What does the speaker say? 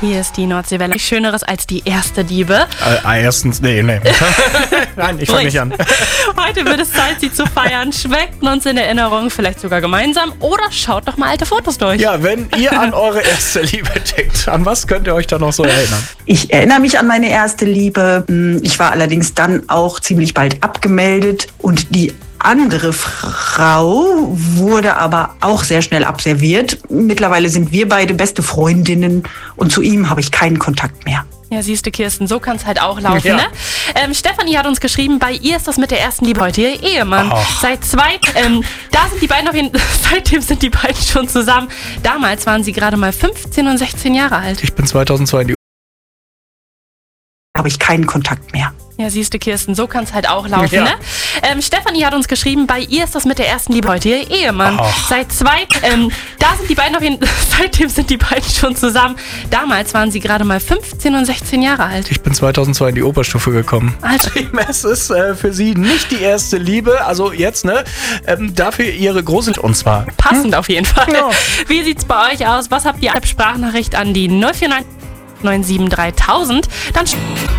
Hier ist die Nordseewelle. Nichts Schöneres als die erste Liebe. Erstens, nee. Nein, ich fange nicht an. Heute wird es Zeit, sie zu feiern. Schwelgt uns in Erinnerung, vielleicht sogar gemeinsam. Oder schaut doch mal alte Fotos durch. Ja, wenn ihr an eure erste Liebe denkt, an was könnt ihr euch da noch so erinnern? Ich erinnere mich an meine erste Liebe. Ich war allerdings dann auch ziemlich bald abgemeldet und die andere Frau wurde aber auch sehr schnell abserviert. Mittlerweile sind wir beide beste Freundinnen und zu ihm habe ich keinen Kontakt mehr. Ja, siehst du, Kirsten, so kann es halt auch laufen, Ja. ne? Stefanie hat uns geschrieben, bei ihr ist das mit der ersten Liebe heute ihr Ehemann. Ach. Seitdem sind die beiden schon zusammen. Damals waren sie gerade mal 15 und 16 Jahre alt. Ich bin 2002 in die Habe ich keinen Kontakt mehr. Ja, siehst du, Kirsten, so kann es halt auch laufen, Ja. ne? Stefanie hat uns geschrieben, bei ihr ist das mit der ersten Liebe heute ihr Ehemann. Ach. Seitdem sind die beiden schon zusammen. Damals waren sie gerade mal 15 und 16 Jahre alt. Ich bin 2002 in die Oberstufe gekommen. Alter. Es ist für sie nicht die erste Liebe, also jetzt, ne? Dafür ihre große, und zwar Passend auf jeden Fall. Ja. Wie sieht's bei euch aus? Was habt ihr als Sprachnachricht an die 049 97 3000? Dann